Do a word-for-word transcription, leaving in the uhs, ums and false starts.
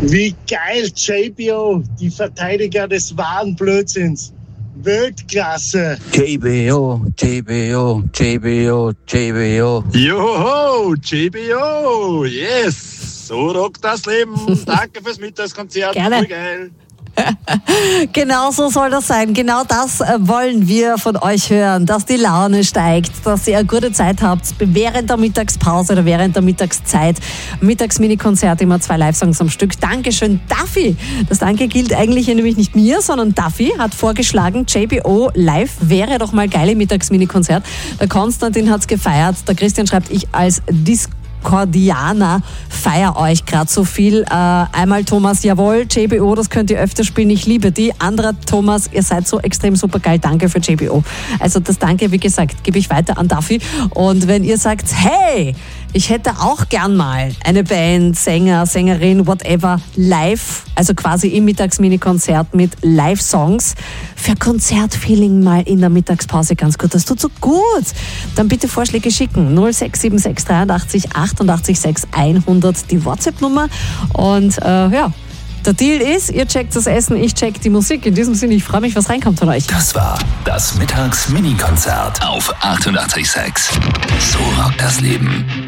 Wie geil, J B O, die Verteidiger des wahren Blödsinns. Weltklasse. J B O, J B O, J B O, J B O. Joho, J B O, yes. So rockt das Leben. Danke fürs Mittagskonzert. Gerne. Voll geil. Genau so soll das sein. Genau das wollen wir von euch hören, dass die Laune steigt, dass ihr eine gute Zeit habt während der Mittagspause oder während der Mittagszeit. Mittags-Mini-Konzert, immer zwei Live-Songs am Stück. Dankeschön, Duffy. Das Danke gilt eigentlich nämlich nicht mir, sondern Duffy hat vorgeschlagen, J B O live wäre doch mal geile Mittags-Mini-Konzert. Der Konstantin hat's gefeiert. Der Christian schreibt, ich als Disco Kordianer, feier euch gerade so viel. Äh, einmal Thomas, jawohl, J B O, das könnt ihr öfter spielen, ich liebe die. Anderer Thomas, ihr seid so extrem super geil, danke für J B O. Also das Danke, wie gesagt, gebe ich weiter an Duffy. Und wenn ihr sagt, hey, ich hätte auch gern mal eine Band, Sänger, Sängerin, whatever, live, also quasi im Mittags-Mini-Konzert mit Live-Songs, für Konzertfeeling mal in der Mittagspause ganz gut. Das tut so gut. Dann bitte Vorschläge schicken. null sechs sieben sechs dreiundachtzig achtundachtzig sechs hundert die WhatsApp-Nummer. Und äh, ja, der Deal ist, ihr checkt das Essen, ich check die Musik. In diesem Sinne, ich freue mich, was reinkommt von euch. Das war das Mittags-Mini-Konzert auf achtundachtzig Komma sechs. So rockt das Leben.